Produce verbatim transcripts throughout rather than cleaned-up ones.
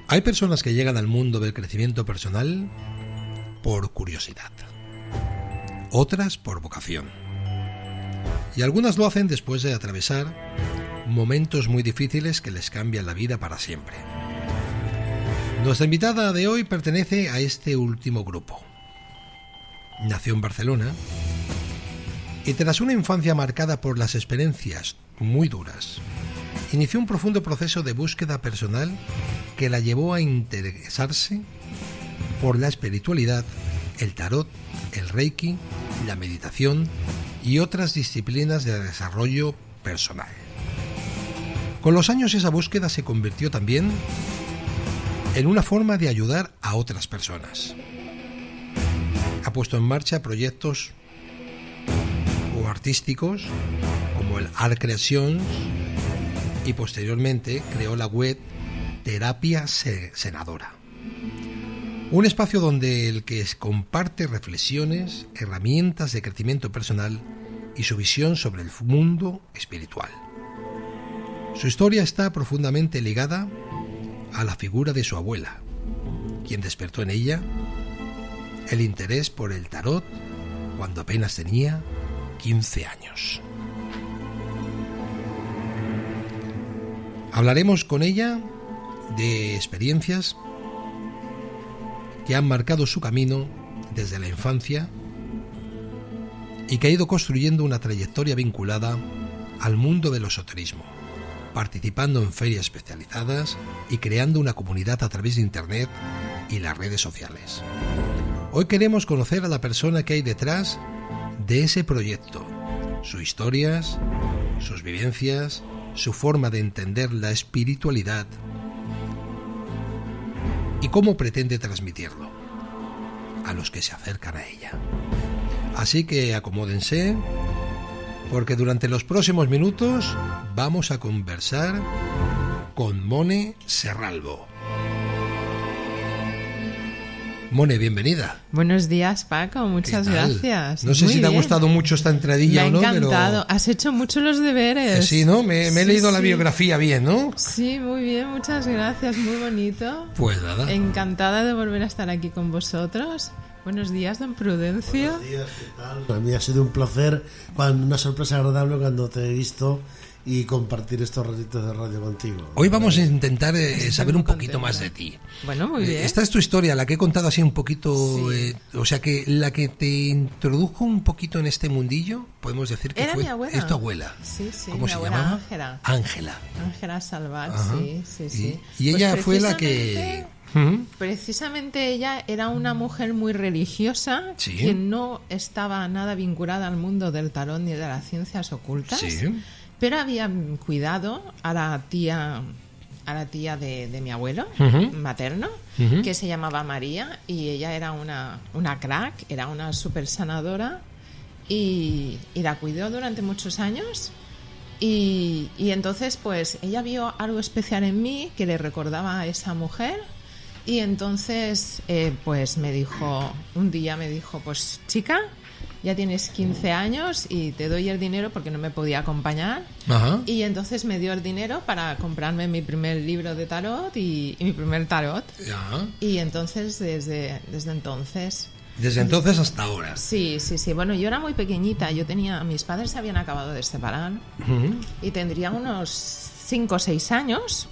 Hay personas que llegan al mundo del crecimiento personal por curiosidad, otras por vocación, y algunas lo hacen después de atravesar momentos muy difíciles que les cambian la vida para siempre. Nuestra invitada de hoy pertenece a este último grupo. Nació en Barcelona y tras una infancia marcada por las experiencias muy duras, inició un profundo proceso de búsqueda personal que la llevó a interesarse por la espiritualidad, el tarot, el reiki, la meditación y otras disciplinas de desarrollo personal. Con los años esa búsqueda se convirtió también en una forma de ayudar a otras personas. Ha puesto en marcha proyectos o artísticos como el Art Creations y posteriormente creó la web Terapia Senadora, un espacio donde el que comparte reflexiones, herramientas de crecimiento personal y su visión sobre el mundo espiritual. Su historia está profundamente ligada a la figura de su abuela, quien despertó en ella el interés por el tarot cuando apenas tenía quince años. Hablaremos con ella de experiencias que han marcado su camino desde la infancia y que ha ido construyendo una trayectoria vinculada al mundo del esoterismo, participando en ferias especializadas y creando una comunidad a través de Internet y las redes sociales. Hoy queremos conocer a la persona que hay detrás de ese proyecto, sus historias, sus vivencias, su forma de entender la espiritualidad y cómo pretende transmitirlo a los que se acercan a ella. Así que acomódense, porque durante los próximos minutos vamos a conversar con Mone Serralbo. Mone, bienvenida. Buenos días, Paco, muchas gracias. No sé Muy si te bien. ha gustado mucho esta entradilla o no. Me ha encantado, pero... has hecho mucho los deberes. Eh, sí, ¿no? Me, me he sí, leído sí. la biografía bien, ¿no? Sí, muy bien, muchas gracias, muy bonito. Pues nada. Encantada de volver a estar aquí con vosotros. Buenos días, don Prudencio. Buenos días, ¿qué tal? Para mí ha sido un placer, cuando, una sorpresa agradable cuando te he visto y compartir estos ratitos de radio contigo. Hoy vamos a intentar eh, saber un poquito contenta. más de ti. Bueno, muy bien. Eh, esta es tu historia, la que he contado así un poquito, Sí. eh, o sea que la que te introdujo un poquito en este mundillo, podemos decir que Era fue mi abuela. es tu abuela. Sí, sí, ¿Cómo mi se abuela llamaba? Ángela. Ángela. Ángela Salvat, Ajá. sí, sí, sí. Y, y Pues ella fue la que... ¿Mm? Precisamente ella era una mujer muy religiosa, Sí. que no estaba nada vinculada al mundo del tarot ni de las ciencias ocultas, Sí. pero había cuidado a la tía, a la tía de, de mi abuelo Ujú. materno, Ujú. que se llamaba María, y ella era una, una crack, era una super sanadora, y, y la cuidó durante muchos años. Y, y entonces pues ella vio algo especial en mí que le recordaba a esa mujer, y entonces eh, pues me dijo, un día me dijo, pues chica, ya tienes quince años y te doy el dinero, porque no me podía acompañar. Ajá. Y entonces me dio el dinero para comprarme mi primer libro de tarot y, y mi primer tarot. Ajá. Y entonces desde, desde entonces... Desde entonces hasta ahora. Sí, sí, sí. Bueno, yo era muy pequeñita. Yo tenía, mis padres se habían acabado de separar Ujú. y tendría unos cinco o seis años.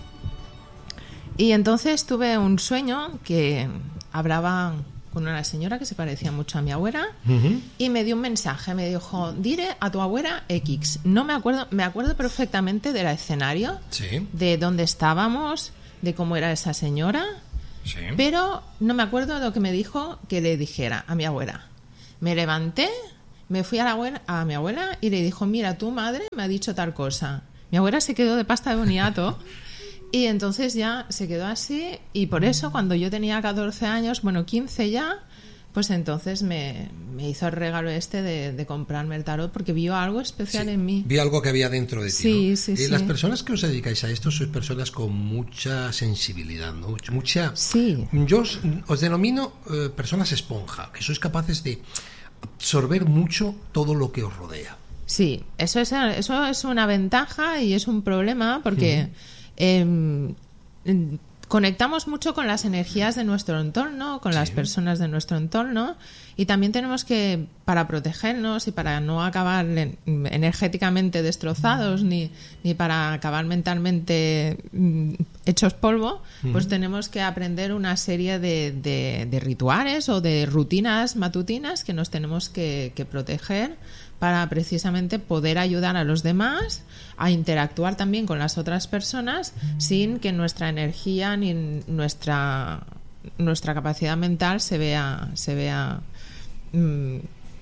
Y entonces tuve un sueño que hablaba con una señora que se parecía mucho a mi abuela, Ujú. y me dio un mensaje. Me dijo, diré a tu abuela X. No me acuerdo, me acuerdo perfectamente del escenario, Sí. de dónde estábamos, de cómo era esa señora. Sí. Pero no me acuerdo de lo que me dijo que le dijera a mi abuela. Me levanté, me fui a, la abuela, a mi abuela y le dijo, mira, tu madre me ha dicho tal cosa. Mi abuela se quedó de pasta de boniato y entonces ya se quedó así, y por eso cuando yo tenía catorce años, bueno, quince ya, pues entonces me, me hizo el regalo este de, de comprarme el tarot, porque vio algo especial Sí, en mí. vi algo que había dentro de ti. Sí, ¿no? sí, Eh, sí. Las personas que os dedicáis a esto sois personas con mucha sensibilidad, ¿no? Mucha. Sí. Yo os, os denomino eh, personas esponja, que sois capaces de absorber mucho todo lo que os rodea. Sí, eso es, eso es una ventaja y es un problema, porque Uh-huh. eh, conectamos mucho con las energías de nuestro entorno, con sí. las personas de nuestro entorno, y también tenemos que, para protegernos y para no acabar energéticamente destrozados mm. ni, ni para acabar mentalmente mm, hechos polvo, mm. pues tenemos que aprender una serie de, de, de rituales o de rutinas matutinas que nos tenemos que, que proteger para precisamente poder ayudar a los demás a interactuar también con las otras personas sin que nuestra energía ni nuestra nuestra capacidad mental se vea se vea mm,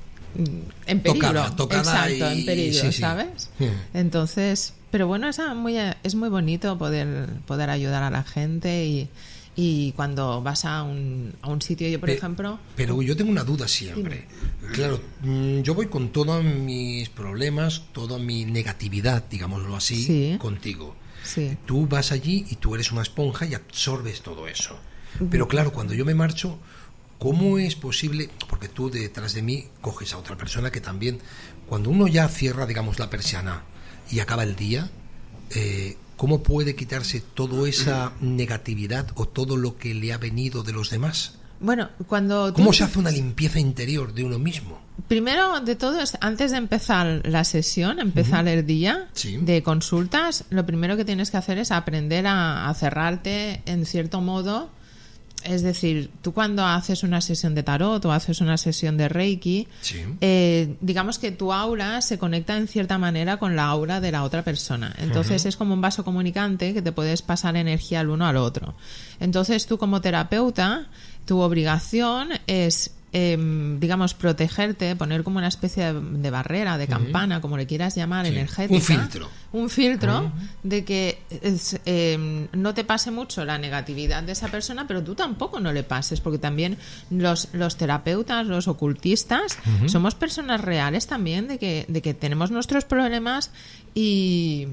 en peligro. Tocada, tocada Exacto, y, en peligro, sí, sí. ¿sabes? Sí. Entonces, pero bueno, es muy es muy bonito poder poder ayudar a la gente y Y cuando vas a un, a un sitio, yo por Pe- ejemplo... Pero yo tengo una duda siempre. Dime. Claro, yo voy con todos mis problemas, toda mi negatividad, digámoslo así, sí. contigo. Sí. Tú vas allí y tú eres una esponja y absorbes todo eso. Pero claro, cuando yo me marcho, ¿cómo es posible? Porque tú detrás de mí coges a otra persona que también... Cuando uno ya cierra, digamos, la persiana y acaba el día... Eh, ¿Cómo puede quitarse toda esa negatividad o todo lo que le ha venido de los demás? Bueno, cuando... ¿Cómo tú... se hace una limpieza interior de uno mismo? Primero de todo, es, antes de empezar la sesión, empezar uh-huh. el día sí. de consultas, lo primero que tienes que hacer es aprender a, a cerrarte en cierto modo. Es decir, tú cuando haces una sesión de tarot o haces una sesión de Reiki, sí. eh, digamos que tu aura se conecta en cierta manera con la aura de la otra persona. Entonces uh-huh. es como un vaso comunicante que te puedes pasar energía al uno al otro. Entonces tú como terapeuta, tu obligación es... Eh, digamos, protegerte, poner como una especie de, de barrera, de campana, uh-huh. como le quieras llamar, sí. energética. Un filtro. Un filtro uh-huh. de que es, eh, no te pase mucho la negatividad de esa persona, pero tú tampoco no le pases, porque también los, los terapeutas, los ocultistas, uh-huh. somos personas reales también, de que, de que tenemos nuestros problemas y...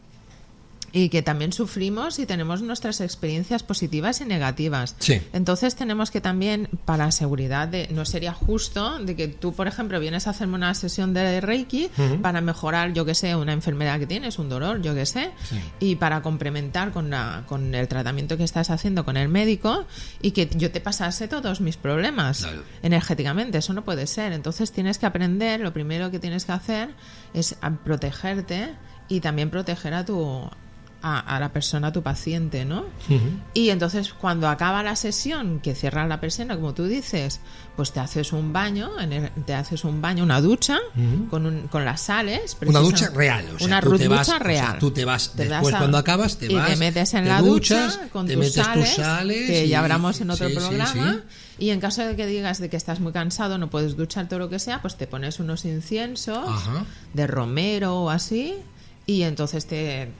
y que también sufrimos y tenemos nuestras experiencias positivas y negativas. Sí. Entonces tenemos que también, para seguridad, de no sería justo de que tú, por ejemplo, vienes a hacerme una sesión de Reiki uh-huh. para mejorar, yo que sé, una enfermedad que tienes, un dolor, yo que sé, sí. y para complementar con, la, con el tratamiento que estás haciendo con el médico y que yo te pasase todos mis problemas claro. energéticamente. Eso no puede ser. Entonces tienes que aprender, lo primero que tienes que hacer es protegerte y también proteger a tu... A, a la persona, a tu paciente, ¿no? Uh-huh. Y entonces cuando acaba la sesión, que cierras la persiana, como tú dices, pues te haces un baño, en el, te haces un baño, una ducha uh-huh. con, un, con las sales. Una ducha real, o sea, una tú ducha te vas, real. O sea, tú te vas te después a, cuando acabas, te y vas, te metes en te la duchas, ducha con te tus metes sales, tus sales que y, ya hablamos en otro sí, programa. Sí, sí. Y en caso de que digas de que estás muy cansado, no puedes duchar todo lo que sea, pues te pones unos inciensos Ajá. de romero o así, y entonces te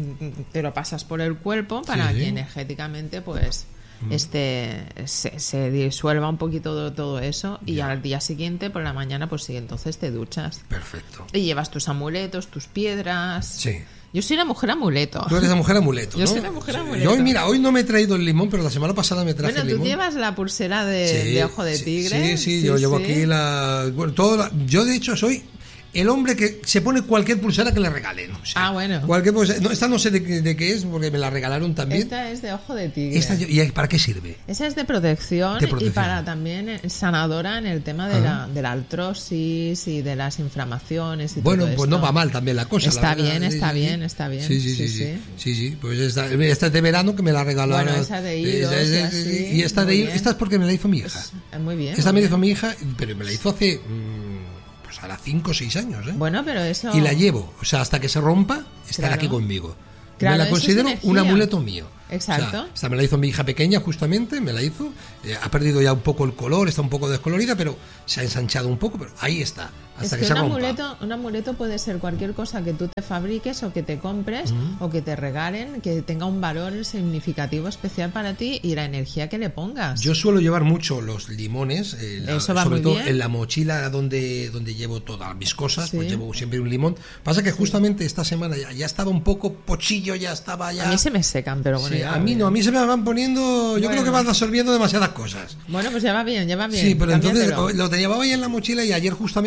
te lo pasas por el cuerpo para sí, sí. que energéticamente pues mm. este se, se disuelva un poquito todo, todo eso y ya. al día siguiente por la mañana pues sí, entonces te duchas. Perfecto. Y llevas tus amuletos, tus piedras. Sí. Yo soy la mujer amuleto. Tú eres la mujer amuleto, ¿no? Yo soy la mujer amuleto. Yo hoy, mira, hoy no me he traído el limón, pero la semana pasada me traje bueno, el limón. Bueno, tú llevas la pulsera de, sí, de ojo de sí, tigre. Sí, sí, sí yo sí. llevo aquí la... Bueno, todo la, yo de hecho soy... el hombre que se pone cualquier pulsera que le regalen. O sea, ah, bueno. Cualquier pulsera, no, esta no sé de, de qué es, porque me la regalaron también. Esta es de ojo de tigre. Esta, ¿y para qué sirve? Esa es de protección, de protección. Y para también sanadora en el tema de, la, de la artrosis y de las inflamaciones y bueno, todo pues esto. no va mal también la cosa. Está la bien, verdad, está sí, bien, sí. está bien. Sí, sí, sí. sí, sí. sí, sí. Pues esta, esta es de verano que me la regalaron. Bueno, esa de hilos, es, es, así, y esta de hilos, esta es porque me la hizo mi hija. Pues, muy bien. Esta muy me la hizo bien. mi hija, pero me la hizo hace... Mmm, pues ahora cinco o seis años, ¿eh? Bueno, pero eso... Y la llevo, o sea, hasta que se rompa, estar claro. aquí conmigo. Claro, me la considero es un amuleto mío. Exacto. O sea, esta me la hizo mi hija pequeña, justamente, me la hizo. Eh, ha perdido ya un poco el color, está un poco descolorida, pero se ha ensanchado un poco, pero ahí está, hasta es que, que se un rompa. Amuleto, un amuleto puede ser cualquier cosa que tú te fabriques o que te compres mm. o que te regalen, que tenga un valor significativo especial para ti y la energía que le pongas. Yo suelo llevar mucho los limones, eh, la, Eso va sobre muy todo bien. en la mochila donde, donde llevo todas mis cosas, sí. pues llevo siempre un limón. Pasa que justamente esta semana ya, ya estaba un poco pochillo, ya estaba ya... A mí se me secan, pero bueno. Sí, ya a mí no, a mí se me van poniendo, yo bueno. creo que van absorbiendo demasiadas cosas. Bueno, pues ya va bien, ya va bien. Sí, pero entonces cámbiatelo. lo te llevaba ahí en la mochila y ayer justamente lo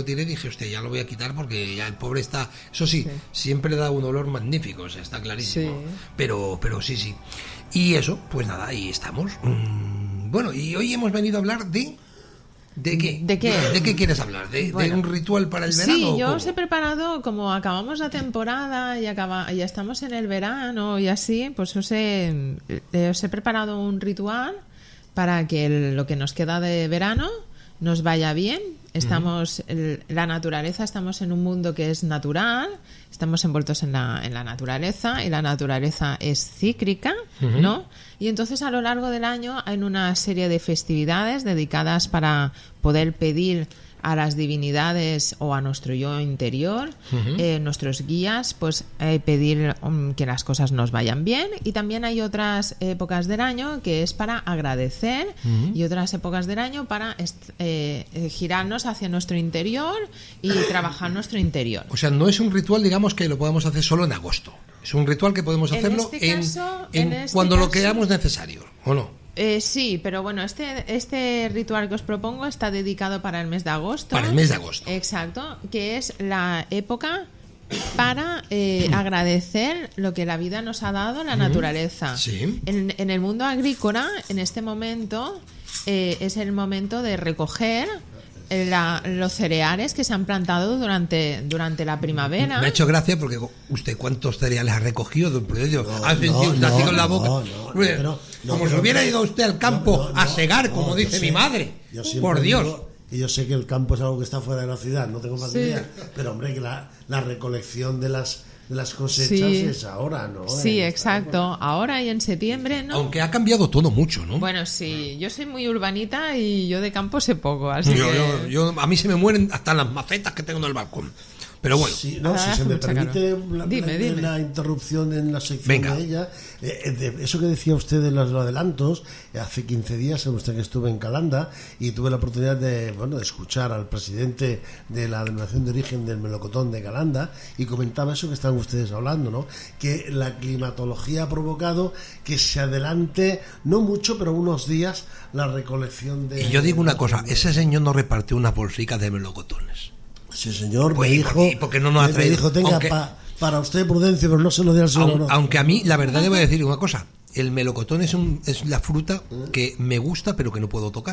tiré, dije, hostia, ya lo voy a quitar porque ya el pobre está... Eso sí, sí. siempre da un olor magnífico, o sea, está clarísimo. Sí. Pero, pero sí, sí. Y eso, pues nada, ahí estamos. Mm, bueno, y hoy hemos venido a hablar de... ¿De qué? ¿De qué? ¿De qué quieres hablar? ¿De, bueno, ¿de un ritual para el verano? Sí, yo os he preparado, como acabamos la temporada y acaba, ya estamos en el verano y así, pues os he, os he preparado un ritual para que el, lo que nos queda de verano nos vaya bien. Estamos, el, la naturaleza, estamos en un mundo que es natural, estamos envueltos en la, en la naturaleza y la naturaleza es cíclica, uh-huh. ¿no? Y entonces a lo largo del año hay una serie de festividades dedicadas para poder pedir a las divinidades o a nuestro yo interior, uh-huh. eh, nuestros guías, pues eh, pedir um, que las cosas nos vayan bien. Y también hay otras épocas del año que es para agradecer uh-huh. y otras épocas del año para est- eh, eh, girarnos hacia nuestro interior y trabajar nuestro interior. O sea, no es un ritual, digamos, que lo podamos hacer solo en agosto. Es un ritual que podemos hacerlo en, este caso, en, en, en este cuando caso, lo creamos necesario, ¿o no? Eh, sí, pero bueno, este, este ritual que os propongo está dedicado para el mes de agosto. Para el mes de agosto. Exacto, que es la época para eh, agradecer lo que la vida nos ha dado, la naturaleza. Sí. En, en el mundo agrícola, en este momento, eh, es el momento de recoger La, los cereales que se han plantado durante durante la primavera. Me ha hecho gracia porque usted cuántos cereales ha recogido de un proyecto. No, ha sentido no, usted así no, con la boca. No, no, no, pero, no, como pero, si hubiera pero, ido usted al campo no, no, no, a segar, no, como dice sé, mi madre. Por Dios. Digo, y yo sé que el campo es algo que está fuera de la ciudad, no tengo más sí. idea. Pero hombre, que la, la recolección de las de las cosechas sí. es ahora, ¿no? Sí, es exacto. algo... Ahora y en septiembre, ¿no? Aunque ha cambiado todo mucho, ¿no? Bueno, sí. Yo soy muy urbanita y yo de campo sé poco, así yo, que... yo, yo, a mí se me mueren hasta las macetas que tengo en el balcón. Pero bueno, sí, no, si se me permite la, dime, la, dime. la interrupción en la sección Venga. de ella, eh, de eso que decía usted de los adelantos, hace quince días usted que estuve en Calanda y tuve la oportunidad de, bueno, de escuchar al presidente de la denominación de origen del melocotón de Calanda y comentaba eso que están ustedes hablando, ¿no? Que la climatología ha provocado que se adelante, no mucho, pero unos días, la recolección de... Y yo digo una cosa, ese señor no repartió unas bolsicas de melocotones. Sí, señor, pues me dijo, porque no nos ha traído. Me dijo, tenga, aunque, pa, para usted Prudencio, pero no se lo dé al señor. Aunque, aunque a mí, la verdad, le voy a decir una cosa. El melocotón es, un, es la fruta que me gusta, pero que no puedo tocar.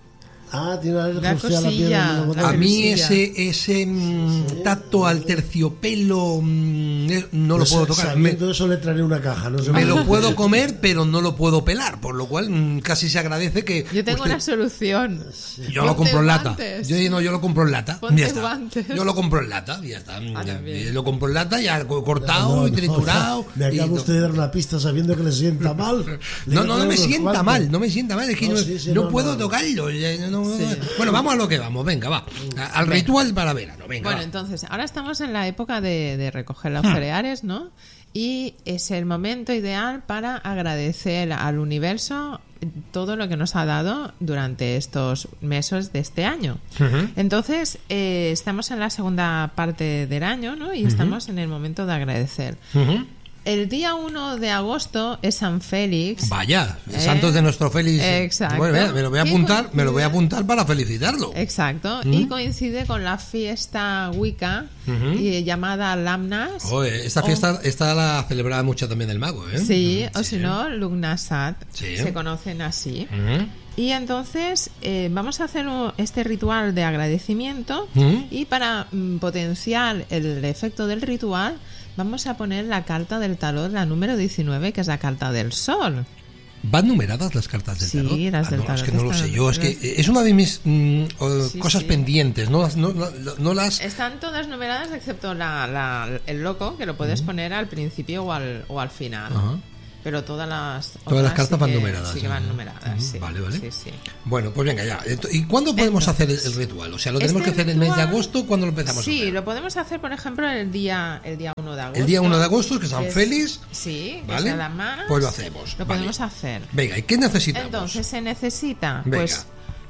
Ah, tiene la cosilla, la piedra, a mí ese ese mm, sí, tacto al terciopelo mm, no pues lo puedo tocar. Sabiendo me, eso le traeré una caja. No se me lo puedo comer, pero no lo puedo pelar, por lo cual mm, casi se agradece que... Yo tengo usted... una solución. Sí. Yo Ponte lo compro en lata. Yo, no, yo lo compro en lata. Ponte ya está. Guantes. Yo lo compro en lata. Ya está. Ah, yo lo compro en lata, ya cortado no, no, y triturado. No, me acaba usted de dar una pista sabiendo que le sienta mal. No, no, no me sienta cuantos. mal, no me sienta mal. Es que no, no, sí, sí, no, no puedo tocarlo. Sí. Bueno, vamos a lo que vamos, venga, va. Al bueno. ritual para verano, venga. Bueno, va. entonces, ahora estamos en la época de, de recoger los cereales, ¿no? Y es el momento ideal para agradecer al universo todo lo que nos ha dado durante estos meses de este año. Uh-huh. Entonces, eh, estamos en la segunda parte del año, ¿no? Y uh-huh. estamos en el momento de agradecer. Uh-huh. El día uno de agosto es San Félix. Vaya, ¿eh? Santos de nuestro Félix. Exacto. Bueno, me lo voy a apuntar, me lo voy a apuntar para felicitarlo. Exacto. ¿Mm? Y coincide con la fiesta Wicca uh-huh. y, llamada Lamnas. Oh, esta fiesta o, esta la celebraba mucho también el mago, ¿eh? Sí, uh-huh. o sí. si no, Lugnasat. Sí. Se conocen así. Uh-huh. Y entonces eh, vamos a hacer un, este ritual de agradecimiento uh-huh. y para mm, potenciar el efecto del ritual vamos a poner la carta del tarot, la número diecinueve, que es la carta del sol. ¿Van numeradas las cartas del tarot? Sí, las ah, del no, tarot. Es que no lo sé yo, es que es una de mis mm, sí, cosas sí. pendientes, no, no, no, no las... Están todas numeradas excepto la, la, el loco, que lo puedes uh-huh. poner al principio o al, o al final. Uh-huh. Pero todas las todas las cartas sí van que, numeradas. Sí que van numeradas, uh-huh. sí. Vale, vale. Sí, sí. Bueno, pues venga ya. ¿Y cuándo podemos Entonces, hacer el, el ritual? O sea, ¿lo tenemos este que hacer ritual, el mes de agosto? ¿Cuándo lo empezamos sí, a hacer? Sí, lo podemos hacer, por ejemplo, el día el día uno de agosto. El día uno de agosto, que es San es, Félix. Sí, ¿vale? que es las manos, pues lo hacemos. Lo vale. podemos hacer. Venga, ¿y qué necesitamos? Entonces se necesita, venga. pues...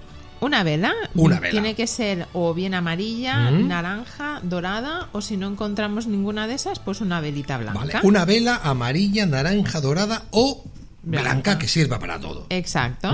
Una vela, Una vela. Tiene que ser o bien amarilla, mm. naranja, dorada, o si no encontramos ninguna de esas, pues una velita blanca. Vale. Una vela amarilla, naranja, dorada o blanca, blanca que sirva para todo. Exacto. ¿Mm?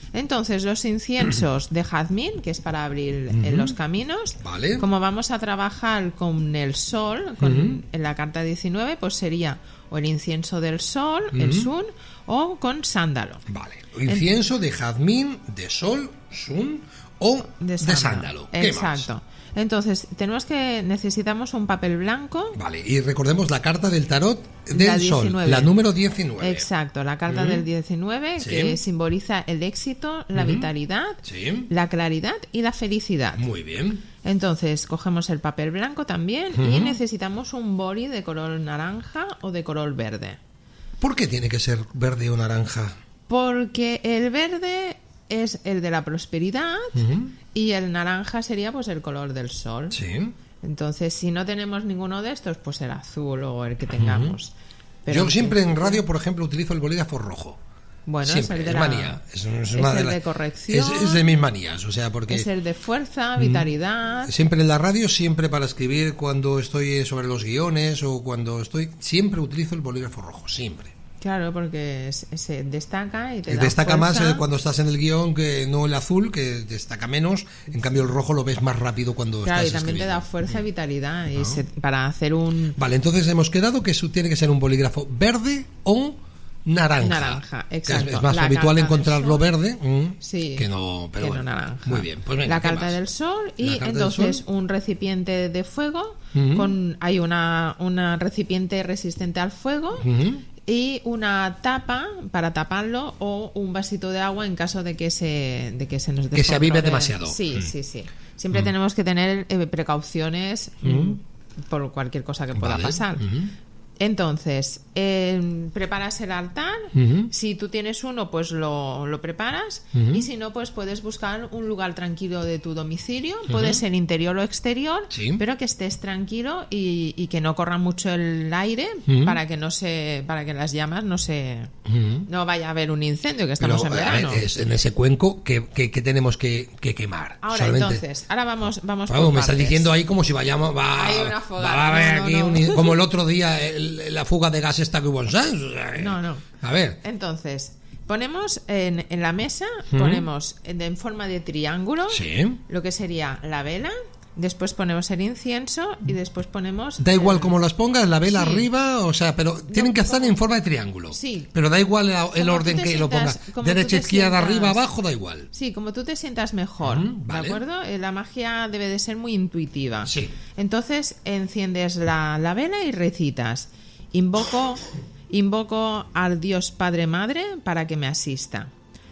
Entonces, los inciensos de jazmín, que es para abrir uh-huh. en los caminos, vale. como vamos a trabajar con el sol, con, uh-huh. en la carta diecinueve, pues sería o el incienso del sol, uh-huh. el sun, o con sándalo. Vale, incienso en... de jazmín, de sol, sun o de sándalo. De sándalo. ¿Qué Exacto. más? Entonces, tenemos que necesitamos un papel blanco. Vale, y recordemos la carta del tarot del la sol, la número diecinueve. Exacto, la carta mm. del diecinueve, sí. que simboliza el éxito, la mm. vitalidad, sí. la claridad y la felicidad. Muy bien. Entonces, cogemos el papel blanco también mm. y necesitamos un boli de color naranja o de color verde. ¿Por qué tiene que ser verde o naranja? Porque el verde es el de la prosperidad uh-huh. y el naranja sería pues el color del sol. Sí. Entonces, si no tenemos ninguno de estos, pues el azul o el que tengamos. Uh-huh. Pero yo siempre en radio, por ejemplo, utilizo el bolígrafo rojo. Bueno, siempre, es el de, es la, manía. Es, es, es una el de, la, de corrección. Es, es de mis manías, o sea, porque es el de fuerza, vitalidad. Siempre en la radio, siempre para escribir cuando estoy sobre los guiones o cuando estoy, siempre utilizo el bolígrafo rojo, siempre. Claro, porque se destaca y te da destaca fuerza. más cuando estás en el guión que no el azul, que destaca menos. En cambio el rojo lo ves más rápido cuando claro, estás escribiendo. Claro, y también escribiendo. te da fuerza y vitalidad y ¿No? se, para hacer un... Vale, entonces hemos quedado que eso tiene que ser un bolígrafo verde o naranja. Naranja, exacto. Es más la habitual encontrarlo verde mmm, sí, que no, pero que bueno. no naranja. Muy bien, pues venga, la carta más? del sol y entonces sol. Un recipiente de fuego. Uh-huh. con Hay una, una recipiente resistente al fuego. Uh-huh. Y una tapa para taparlo o un vasito de agua en caso de que se de que se nos que se avive demasiado. Sí, mm. sí, sí. Siempre mm. tenemos que tener eh, precauciones mm. Mm, por cualquier cosa que pueda vale. pasar. Mm-hmm. Entonces, eh, preparas el altar. Uh-huh. Si tú tienes uno, pues lo, lo preparas. Uh-huh. Y si no, pues puedes buscar un lugar tranquilo de tu domicilio. Uh-huh. Puede ser interior o exterior, sí. pero que estés tranquilo y, y que no corra mucho el aire uh-huh. para que no se, para que las llamas no se, uh-huh. no vaya a haber un incendio, que estamos pero, en verano. Ver, es, en ese cuenco que, que, que tenemos que, que quemar. Ahora, Solamente... entonces, ahora vamos, vamos. Vamos, por me partes. estás diciendo ahí como si vayamos, va, Hay una fogata. va a haber no, aquí no, no. Un, como el otro día el, la fuga de gas esta que hubo en Sanz. O sea, no, no. A ver. Entonces, ponemos en, en la mesa, ¿Mm? ponemos en, en forma de triángulo sí. lo que sería la vela. Después ponemos el incienso y después ponemos... Da igual el... como las pongas, la vela sí. arriba, o sea, pero tienen no, que estar como... en forma de triángulo. Sí. Pero da igual el, el orden que sientas, lo pongas. Derecha, izquierda, sientas... arriba, abajo, da igual. Sí, como tú te sientas mejor, mm, vale. ¿de acuerdo? La magia debe de ser muy intuitiva. Sí. Entonces enciendes la, la vela y recitas. Invoco, invoco al Dios Padre Madre para que me asista.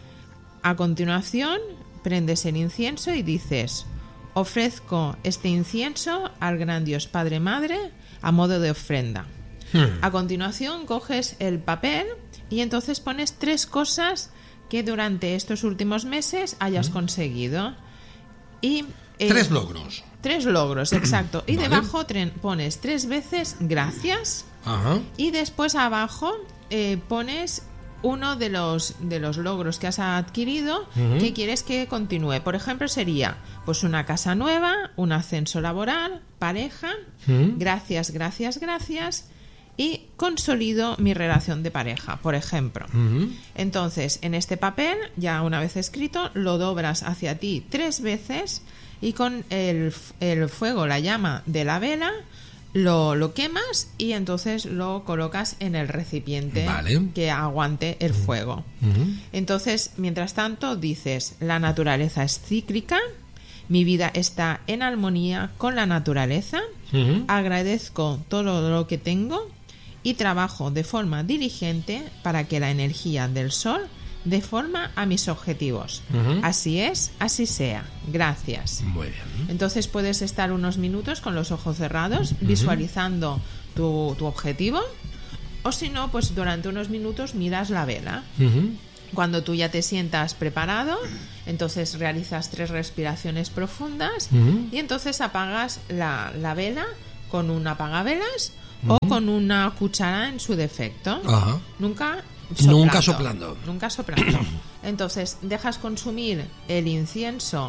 A continuación, prendes el incienso y dices... Ofrezco este incienso al gran Dios Padre Madre a modo de ofrenda. Hmm. A continuación coges el papel y entonces pones tres cosas que durante estos últimos meses hayas hmm. conseguido. Y, eh, tres logros. Tres logros, exacto. Y vale. debajo tre- pones tres veces gracias. Ajá. Y después abajo eh, pones... uno de los de los logros que has adquirido uh-huh. que quieres que continúe. Por ejemplo, sería pues una casa nueva, un ascenso laboral, pareja, uh-huh. gracias, gracias, gracias y consolido mi relación de pareja, por ejemplo. Uh-huh. Entonces, en este papel, ya una vez escrito, lo doblas hacia ti tres veces y con el, el fuego, la llama de la vela, Lo, lo quemas y entonces lo colocas en el recipiente vale. que aguante el fuego. Uh-huh. Entonces, mientras tanto, dices, la naturaleza es cíclica, mi vida está en armonía con la naturaleza, uh-huh. agradezco todo lo que tengo y trabajo de forma diligente para que la energía del sol dé forma a mis objetivos. Uh-huh. Así es, así sea. Gracias. Muy bien. Entonces puedes estar unos minutos con los ojos cerrados, uh-huh. visualizando tu, tu objetivo, o si no, pues durante unos minutos miras la vela. Uh-huh. Cuando tú ya te sientas preparado, entonces realizas tres respiraciones profundas uh-huh. y entonces apagas la, la vela con un apagavelas uh-huh. o con una cuchara en su defecto. Uh-huh. Nunca Soplando, nunca soplando. Nunca soplando. Entonces, dejas consumir el incienso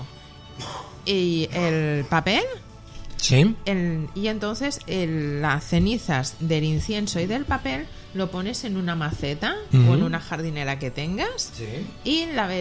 y el papel. Sí. El, y entonces el, las cenizas del incienso y del papel lo pones en una maceta uh-huh. o en una jardinera que tengas. Sí. Y la vela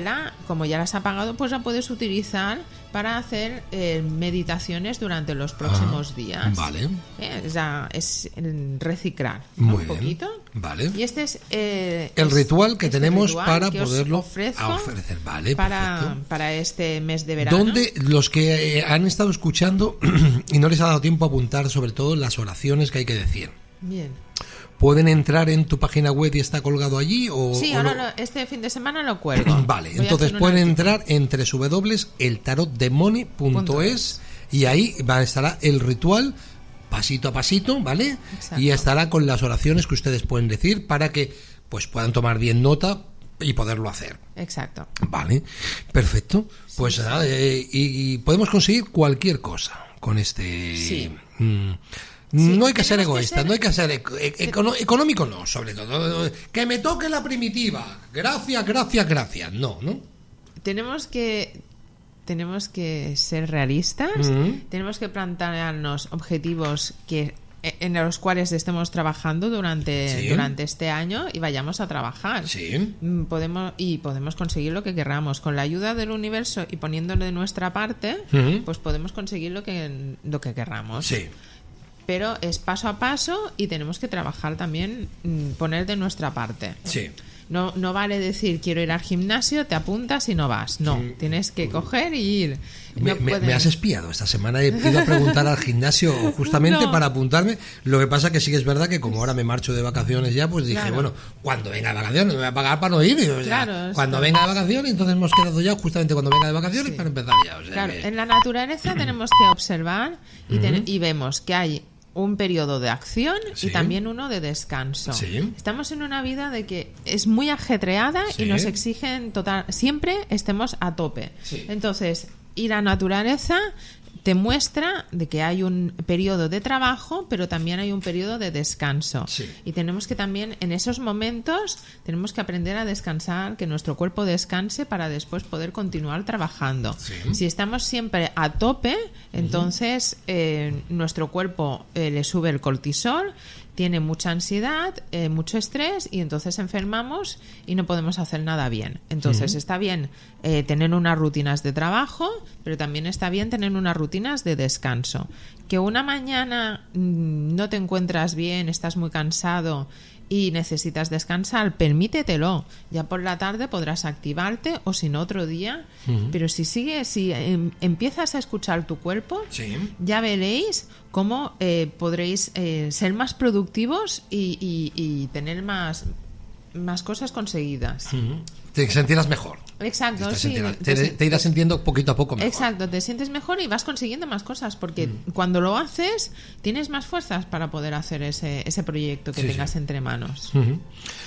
como ya las has pagado, pues la puedes utilizar para hacer eh, meditaciones durante los próximos ah, días. Vale. Eh, o sea, es reciclar, ¿no? Muy un bien. poquito. Vale. Y este es eh, el es, ritual que este tenemos ritual para que os poderlo ofrezco a ofrecer. Vale, para, perfecto. para este mes de verano. Donde los que eh, han estado escuchando y no les ha dado tiempo a apuntar sobre todo las oraciones que hay que decir, Bien. ¿pueden entrar en tu página web y está colgado allí? O, Sí, o ahora lo... lo, este fin de semana lo cuelgo. Vale, Voy a entonces hacer un pueden artículo. entrar en doble u doble u doble u punto el tarot de money punto es y ahí va, estará el ritual pasito a pasito, ¿vale? Exacto. Y estará con las oraciones que ustedes pueden decir para que pues puedan tomar bien nota y poderlo hacer. Exacto. Vale, perfecto. Pues nada, eh, y, y podemos conseguir cualquier cosa con este... Sí. Mm, Sí, no hay que ser tenemos que egoísta, ser- no hay que ser eco- e- econo- económico, no, sobre todo. Que me toque la primitiva. Gracias, gracias, gracias. No, ¿no? Tenemos que tenemos que ser realistas, Ujú. tenemos que plantearnos objetivos que en los cuales estemos trabajando durante Sí. durante este año y vayamos a trabajar. Sí. Mm, Podemos y podemos conseguir lo que queramos con la ayuda del universo y poniéndole de nuestra parte, Ujú. pues podemos conseguir lo que lo que querramos. Sí. Pero es paso a paso y tenemos que trabajar también, mm, poner de nuestra parte. Sí. No, no vale decir quiero ir al gimnasio, te apuntas y no vas. No, tienes que coger y ir. Me, No me- puede- me has espiado. Esta semana he ido a preguntar al gimnasio justamente No. para apuntarme. Lo que pasa que sí que es verdad que como ahora me marcho de vacaciones ya, pues dije, Claro. bueno, cuando venga de vacaciones me voy a pagar para no ir. O sea, Claro, cuando está. venga de vacaciones, entonces hemos quedado ya justamente cuando venga de vacaciones Sí. para empezar ya. O sea Claro, que- en la naturaleza tenemos que observar y, ten- y vemos que hay un periodo de acción Sí. y también uno de descanso. Sí. Estamos en una vida de que es muy ajetreada Sí. y nos exigen total, siempre estemos a tope. Sí. Entonces, y la naturaleza te muestra de que hay un periodo de trabajo, pero también hay un periodo de descanso. Sí. Y tenemos que también, en esos momentos, tenemos que aprender a descansar, que nuestro cuerpo descanse para después poder continuar trabajando. Sí. Si estamos siempre a tope, entonces eh, nuestro cuerpo eh, le sube el cortisol, tiene mucha ansiedad, eh, mucho estrés y entonces enfermamos y no podemos hacer nada bien. Entonces está bien eh, tener unas rutinas de trabajo, pero también está bien tener unas rutinas de descanso. Que una mañana mm, no te encuentras bien, estás muy cansado y necesitas descansar, permítetelo. Ya por la tarde podrás activarte o si no otro día. Pero si sigues, si em, empiezas a escuchar tu cuerpo, Sí. ya veréis cómo eh, podréis eh, ser más productivos y, y- y tener más, más cosas conseguidas. Ujú. Te sentirás mejor. Exacto, Te, sí. sentirás- te- te- te irás sintiendo poquito a poco mejor. Exacto, te sientes mejor y vas consiguiendo más cosas porque cuando lo haces tienes más fuerzas para poder hacer ese, ese proyecto que Sí, tengas sí. entre manos. Ujú.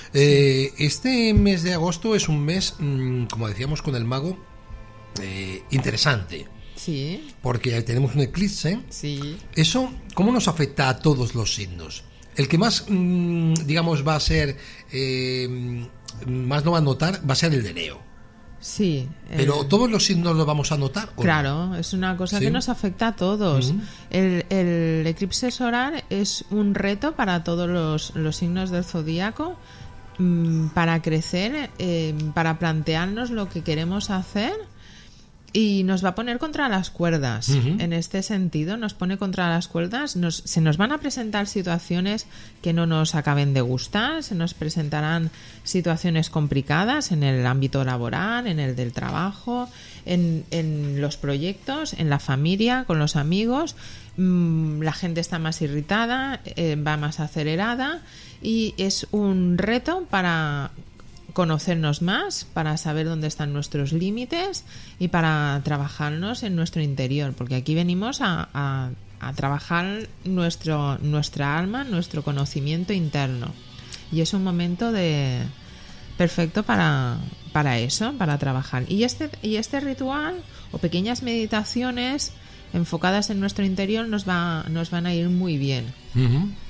Eh, este mes de agosto es un mes, mm, como decíamos con el mago, eh, interesante, Sí, porque tenemos un eclipse. sí. ¿Eso cómo nos afecta a todos los signos? El que más, mm, digamos, va a ser, eh, más no va a notar, va a ser el de Leo. Sí. Pero eh, todos los signos lo vamos a notar. ¿o no? Claro, es una cosa Sí. que nos afecta a todos. Ujú. el, el eclipse solar es un reto para todos los, los signos del zodíaco mm, para crecer, eh, para plantearnos lo que queremos hacer y nos va a poner contra las cuerdas. Ujú. En este sentido, nos pone contra las cuerdas. Nos, se nos van a presentar situaciones que no nos acaben de gustar, se nos presentarán situaciones complicadas en el ámbito laboral, en el del trabajo, en, en los proyectos, en la familia, con los amigos. Mm, la gente está más irritada, eh, va más acelerada y es un reto para conocernos más, para saber dónde están nuestros límites y para trabajarnos en nuestro interior, porque aquí venimos a, a- a trabajar nuestro, nuestra alma, nuestro conocimiento interno. Y es un momento de perfecto para, para eso, para trabajar. Y este, y este ritual o pequeñas meditaciones enfocadas en nuestro interior nos va, nos van a ir muy bien. Ujú.